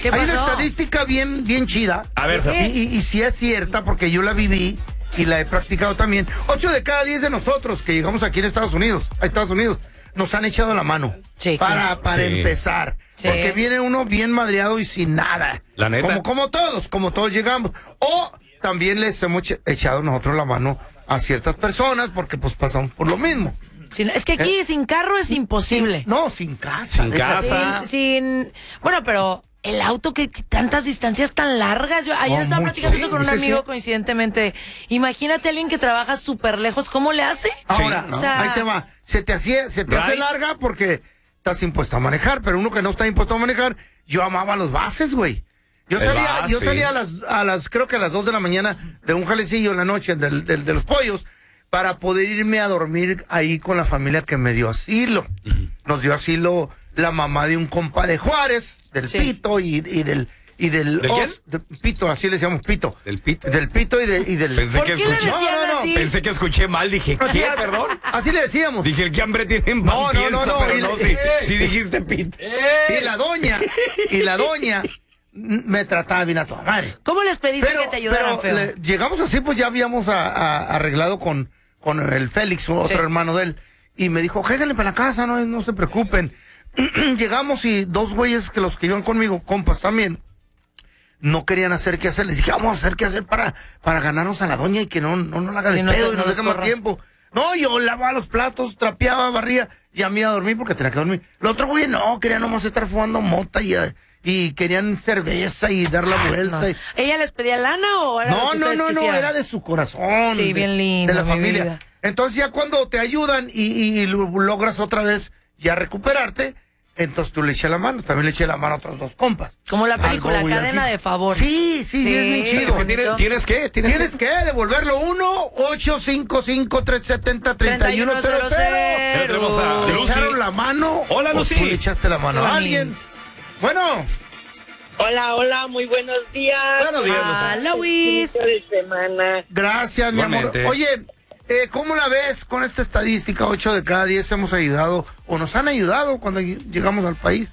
¿Qué Hay una pasó? estadística bien chida. A ver, Y sí es cierta porque yo la viví y la he practicado también. 8 de cada 10 de nosotros que llegamos aquí a Estados Unidos, nos han echado la mano. Sí, para Sí. empezar. Sí. Porque viene uno bien madreado y sin nada. La neta. Como todos llegamos. O también les hemos echado nosotros la mano a ciertas personas porque pues pasamos por lo mismo. Es que aquí sin carro es imposible. No, sin casa. Sin casa. Bueno, pero el auto, que tantas distancias tan largas. Yo ayer estaba platicando eso con un amigo coincidentemente. Imagínate a alguien que trabaja súper lejos, ¿cómo le hace? Ahora, Sí, o sea, ahí te va. Se te hace larga porque estás impuesto a manejar, pero uno que no está impuesto a manejar, yo amaba los bases, güey. Yo salía a las creo que a las 2 de la mañana de un jalecillo en la noche de los pollos para poder irme a dormir ahí con la familia que me dio asilo. Nos dio asilo la mamá de un compa de Juárez, del Pito y del ¿Del quién? Pito, así le decíamos Pito. ¿Del Pito? Del Pito y del Pensé ¿por que qué le escuché. decían así? Pensé que escuché mal, dije, ¿qué? Perdón. Así le decíamos. Dije, el que hambre tiene No, pan piensa, no, pero y- no, sí dijiste Pito. Y la doña me trataba bien a toda madre. ¿Cómo les pediste que te ayudaran, feo? Llegamos así, pues ya habíamos arreglado con el Félix, otro hermano de él, y me dijo, cáiganle para la casa, no se preocupen. Llegamos y dos güeyes que los que iban conmigo, compas también, no querían hacer qué hacer. Les dije, vamos a hacer qué hacer para ganarnos a la doña y que no la haga de pedo y no deje más tiempo. No, yo lavaba los platos, trapeaba, barría, y a mí a dormir porque tenía que dormir. Los otros güeyes no, querían nomás estar fumando mota y querían cerveza y dar la vuelta. No. Y... ¿Ella les pedía lana o era lo que ustedes quisieran? era de su corazón. Sí, bien lindo, de la mi familia. vida. Entonces ya cuando te ayudan y logras otra vez ya recuperarte, entonces tú le eché la mano. También le eché la mano a otros dos compas. Como la película Algo, Cadena aquí. de Favor. Sí, es bien chido. Es que ¿Tienes qué? ¿Tienes que devolverlo? 1-855-370-3100. Ya tenemos a ¿Le Lucy. echaron la mano? Hola, ¿O Lucy. tú le echaste la mano Qué a alguien? Bueno. Hola, muy buenos días. Buenos días, Lucy. Hola, Luis. Inicio de semana. Gracias, mi amor. Igualmente. Oye, ¿cómo la ves con esta estadística? 8 de cada 10 hemos ayudado o nos han ayudado cuando llegamos al país.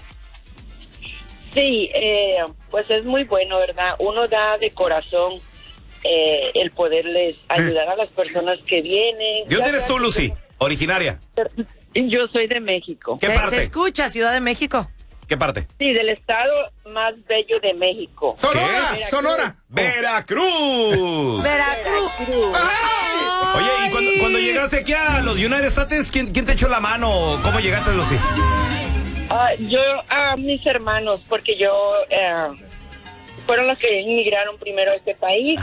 Sí, pues es muy bueno, ¿verdad? Uno da de corazón el poderles ayudar a las personas que vienen. ¿De dónde eres tú, Ya Lucy? Originaria. Yo soy de México. ¿Qué Se parte? escucha, Ciudad de México. ¿Qué parte? Sí, del estado más bello de México. Sonora, ¿Qué? Sonora. ¡Veracruz! Veracruz. Oye, y cuando llegaste aquí a los United States, ¿quién te echó la mano? ¿Cómo llegaste, Lucy? Yo a mis hermanos, porque fueron los que inmigraron primero a este país.